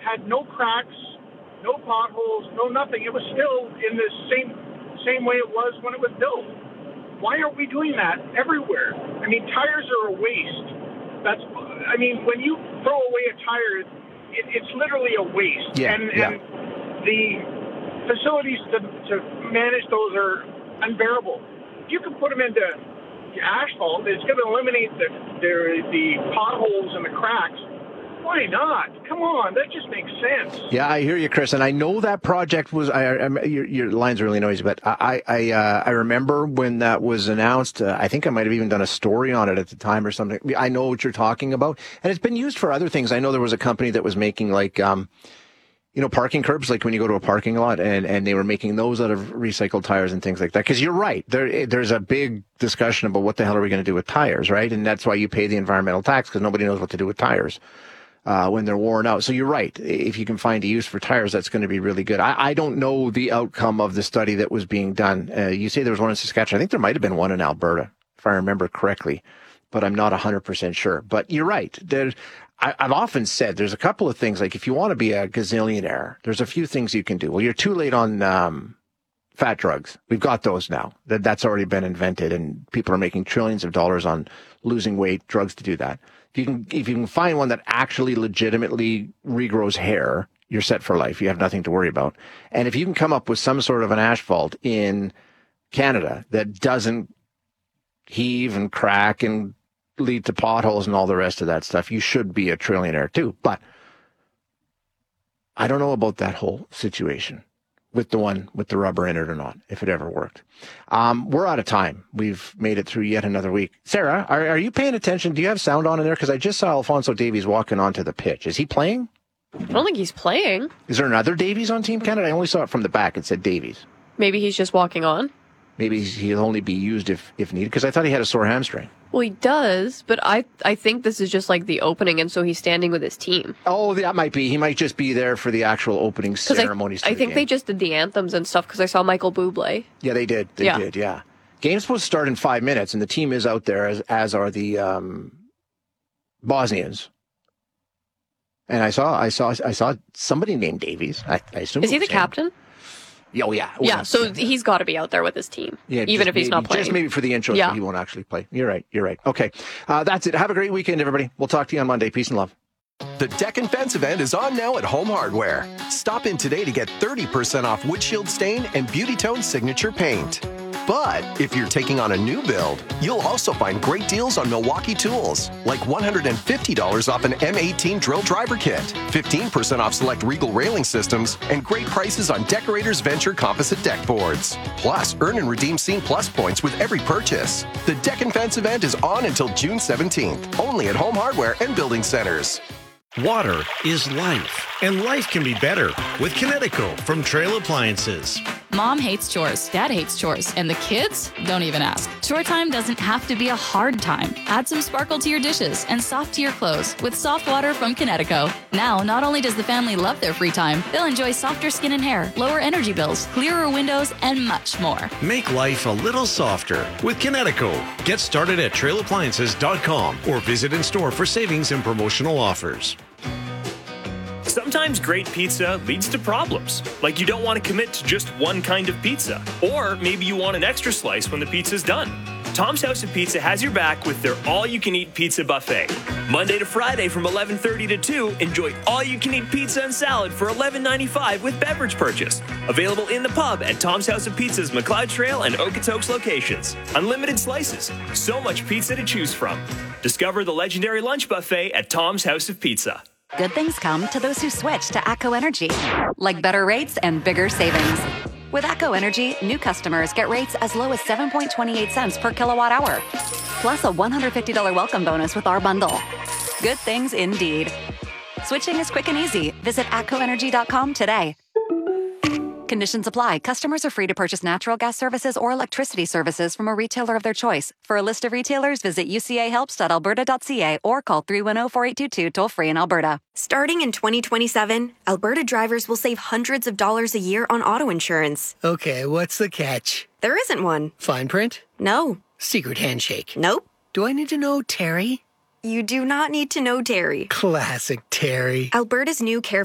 had no cracks, no potholes, no nothing. It was still in the same way it was when it was built. Why aren't we doing that everywhere? I mean, tires are a waste. When you throw away a tire, it's literally a waste. Yeah, and the facilities to manage those are unbearable. If you can put them into asphalt, it's going to eliminate the potholes and the cracks. Why not? Come on, that just makes sense. Yeah, I hear you, Chris, and I know that project was. Your line's really noisy, but I remember when that was announced. I think I might have even done a story on it at the time or something. I know what you're talking about, and it's been used for other things. I know there was a company that was making parking curbs, like when you go to a parking lot, and they were making those out of recycled tires and things like that. Because you're right, there's a big discussion about what the hell are we going to do with tires, right? And that's why you pay the environmental tax, because nobody knows what to do with tires when they're worn out. So you're right. If you can find a use for tires, that's going to be really good. I don't know the outcome of the study that was being done. You say there was one in Saskatchewan. I think there might have been one in Alberta, if I remember correctly, but I'm not 100% sure. But you're right. I've often said there's a couple of things, like if you want to be a gazillionaire, there's a few things you can do. Well, you're too late on fat drugs. We've got those now. That's already been invented, and people are making trillions of dollars on losing weight, drugs to do that. If you can find one that actually legitimately regrows hair, you're set for life. You have nothing to worry about. And if you can come up with some sort of an asphalt in Canada that doesn't heave and crack and lead to potholes and all the rest of that stuff, you should be a trillionaire too. But I don't know about that whole situation with the one with the rubber in it or not, if it ever worked. We're out of time. We've made it through yet another week. Sarah, are you paying attention? Do you have sound on in there? Because I just saw Alfonso Davies walking onto the pitch. Is he playing? I don't think he's playing. Is there another Davies on Team Canada? I only saw it from the back. It said Davies. Maybe he's just walking on. Maybe he'll only be used if needed, because I thought he had a sore hamstring. Well, he does, but I think this is just like the opening, and so he's standing with his team. Oh, that might be. He might just be there for the actual opening ceremonies. I think they just did the anthems and stuff, because I saw Michael Bublé. Yeah, they did. They did, yeah. Game's supposed to start in 5 minutes, and the team is out there, as are the Bosnians. And I saw somebody named Davies. I assume. Is he the captain? Oh, yeah. Yeah, so he's got to be out there with his team, even if he's not playing. Just maybe for the intro, so he won't actually play. You're right. Okay, that's it. Have a great weekend, everybody. We'll talk to you on Monday. Peace and love. The Deck and Fence event is on now at Home Hardware. Stop in today to get 30% off Windshield Stain and Beauty Tone Signature Paint. But if you're taking on a new build, you'll also find great deals on Milwaukee tools, like $150 off an M18 drill driver kit, 15% off select Regal railing systems, and great prices on Decorators Venture composite deck boards. Plus, earn and redeem Scene Plus points with every purchase. The Deck and Fence event is on until June 17th, only at Home Hardware and Building Centers. Water is life, and life can be better with Kinetico from Trail Appliances. Mom hates chores, Dad hates chores, and the kids don't even ask. Chore time doesn't have to be a hard time. Add some sparkle to your dishes and soft to your clothes with soft water from Kinetico. Now, not only does the family love their free time, they'll enjoy softer skin and hair, lower energy bills, clearer windows, and much more. Make life a little softer with Kinetico. Get started at trailappliances.com or visit in store for savings and promotional offers. Sometimes great pizza leads to problems, like you don't want to commit to just one kind of pizza, or maybe you want an extra slice when the pizza's done. Tom's House of Pizza has your back with their all-you-can-eat pizza buffet. Monday to Friday from 11:30 to 2, enjoy all-you-can-eat pizza and salad for $11.95 with beverage purchase. Available in the pub at Tom's House of Pizza's McLeod Trail and Okotoks locations. Unlimited slices, so much pizza to choose from. Discover the legendary lunch buffet at Tom's House of Pizza. Good things come to those who switch to ACO Energy, like better rates and bigger savings. With ACO Energy, new customers get rates as low as 7.28 cents per kilowatt hour, plus a $150 welcome bonus with our bundle. Good things indeed. Switching is quick and easy. Visit ACOenergy.com today. Conditions apply. Customers are free to purchase natural gas services or electricity services from a retailer of their choice. For a list of retailers, visit ucahelps.alberta.ca or call 310-4822 toll-free in Alberta. Starting in 2027, Alberta drivers will save hundreds of dollars a year on auto insurance. Okay, what's the catch? There isn't one. Fine print? No. Secret handshake? Nope. Do I need to know Terry? You do not need to know Terry. Classic Terry. Alberta's new Care